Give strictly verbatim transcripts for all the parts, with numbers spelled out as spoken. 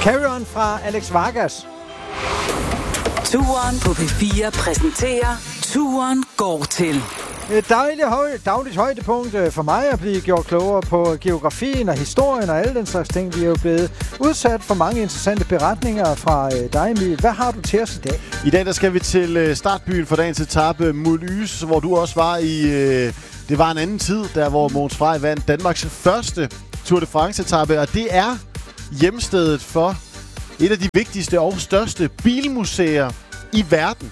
Carry On fra Alex Vargas. Turen på P fire præsenterer Turen går til. Et dejligt høj, dagligt højdepunkt for mig at blive gjort klogere på geografien og historien og alle den slags ting. Vi er jo blevet udsat for mange interessante beretninger fra dig, Emil. Hvad har du til os i dag? I dag der skal vi til startbyen for dagens etape, Moulys, hvor du også var i... Det var en anden tid, der hvor Mogens Frey vandt Danmarks første Tour de France-etape, og det er hjemstedet for et af de vigtigste og største bilmuseer i verden.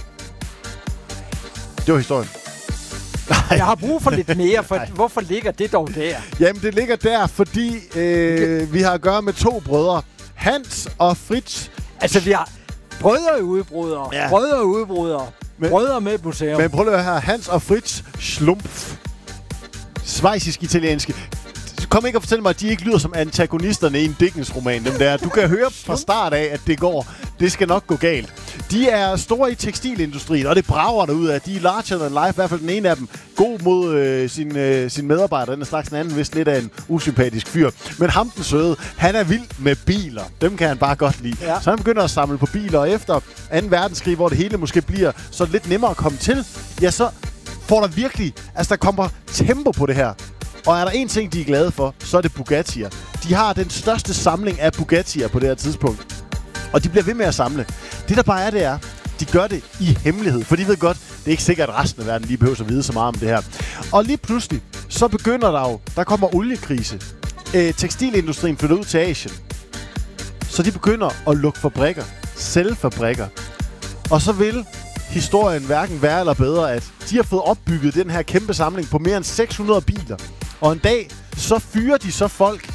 Det var historien. Jeg har brug for lidt mere, for hvorfor ligger det dog der? Jamen, det ligger der, fordi øh, vi har at gøre med to brødre. Hans og Fritz. Altså, vi har brødre udbrudere, ja. brødre udbrudere, men, brødre med et museum. Men prøv at høre her. Hans og Fritz Schlumpf. Schweizisk-italienske. Kom ikke og fortæl mig, at de ikke lyder som antagonisterne i en Dickens-roman. Dem der. Du kan høre fra start af, at det går. Det skal nok gå galt. De er store i tekstilindustrien, og det brager derud af. De er larger than life, i hvert fald den ene af dem. God mod øh, sin, øh, sin medarbejder. Den er slags den anden, vist lidt af en usympatisk fyr. Men ham den søde, han er vild med biler. Dem kan han bare godt lide. Ja. Så han begynder at samle på biler, og efter anden verdenskrig, hvor det hele måske bliver så lidt nemmere at komme til, ja, så får der virkelig, altså der kommer tempo på det her. Og er der en ting, de er glade for, så er det Bugatti'er. De har den største samling af Bugatti'er på det her tidspunkt. Og de bliver ved med at samle. Det der bare er, det er, de gør det i hemmelighed. For de ved godt, det er ikke sikkert, at resten af verden lige behøver at vide så meget om det her. Og lige pludselig, så begynder der jo, der kommer oliekrise. Øh, tekstilindustrien flytter ud til Asien. Så de begynder at lukke fabrikker. Sælge fabrikker. Og så vil historien hverken være eller bedre, at de har fået opbygget den her kæmpe samling på mere end seks hundrede biler. Og en dag, så fyrer de så folk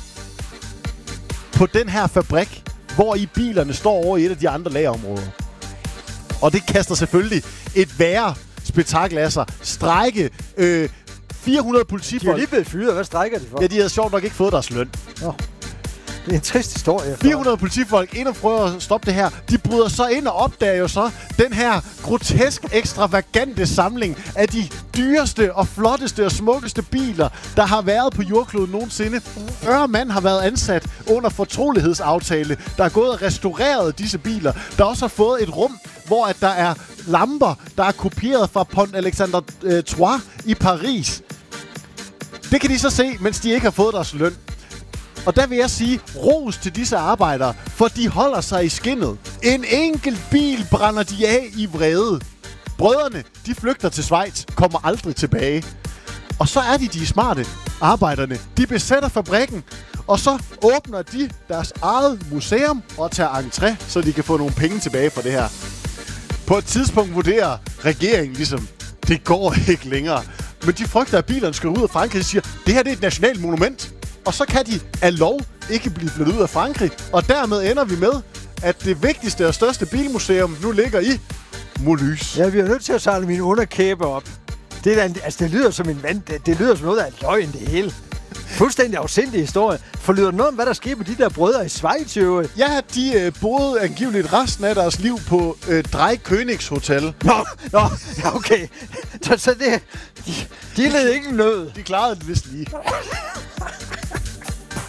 på den her fabrik, hvor i bilerne står over i et af de andre lagerområder. Og det kaster selvfølgelig et værre spektakel af sig. Strejke, øh, fire hundrede politifolk. De er lige blevet fyret. Hvad strækker de for? Ja, de havde sjovt nok ikke fået deres løn. Oh. Det er en trist historie. fire hundrede politifolk ind og prøver at stoppe det her. De bryder så ind og opdager jo så den her grotesk ekstravagante samling af de dyreste og flotteste og smukkeste biler, der har været på jordkloden nogensinde. fyrre mand har været ansat under fortrolighedsaftale, der er gået og restaureret disse biler. Der også har fået et rum, hvor at der er lamper, der er kopieret fra Pont Alexandre øh, Trois i Paris. Det kan de så se, mens de ikke har fået deres løn. Og der vil jeg sige, ros til disse arbejdere, for de holder sig i skindet. En enkelt bil brænder de af i vrede. Brødrene, de flygter til Schweiz, kommer aldrig tilbage. Og så er de de smarte arbejderne. De besætter fabrikken, og så åbner de deres eget museum og tager entré, så de kan få nogle penge tilbage for det her. På et tidspunkt vurderer regeringen ligesom, det går ikke længere. Men de frygter, at bilerne skal ud af Frankrig, og siger, det her det er et nationalt monument. Og så kan de af lov ikke blive flyttet ud af Frankrig. Og dermed ender vi med, at det vigtigste og største bilmuseum nu ligger i Moulys. Ja, vi er nødt til at samle min underkæbe op. Det, der, altså, det lyder som en vand, det, det lyder som noget af en løgn, det hele. Fuldstændig afsindig historie. Forlyder noget om, hvad der skete med de der brødre i Schweiz, jo? Ja, de øh, boede angiveligt resten af deres liv på øh, Dreikönigs Hotel. Nå, nå, ja, okay. Så, så det, de, de led ikke nød. De klarede det vist lige.